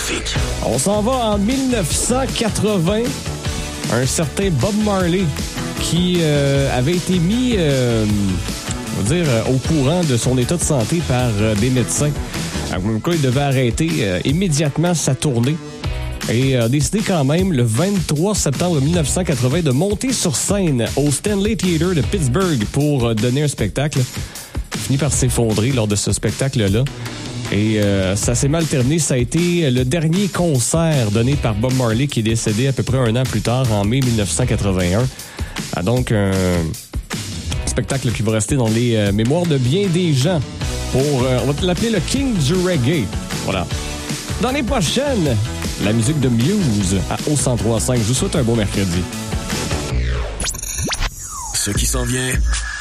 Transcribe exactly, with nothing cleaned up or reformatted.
trafic. On s'en va en dix-neuf cent quatre-vingts. Un certain Bob Marley qui euh, avait été mis, euh, on va dire, euh, au courant de son état de santé par euh, des médecins. Comme quoi, il devait arrêter euh, immédiatement sa tournée et a décidé quand même, le vingt-trois septembre dix-neuf cent quatre-vingts, de monter sur scène au Stanley Theatre de Pittsburgh pour euh, donner un spectacle. Il finit par s'effondrer lors de ce spectacle-là. Et euh, ça s'est mal terminé. Ça a été le dernier concert donné par Bob Marley, qui est décédé à peu près un an plus tard, en mai dix-neuf cent quatre-vingt-un. Ah, donc, un spectacle qui va rester dans les euh, mémoires de bien des gens. Pour, euh, on va l'appeler le King du reggae. Voilà. Dans les prochaines, la musique de Muse à O cent trois virgule cinq. Je vous souhaite un beau mercredi. Ce qui s'en vient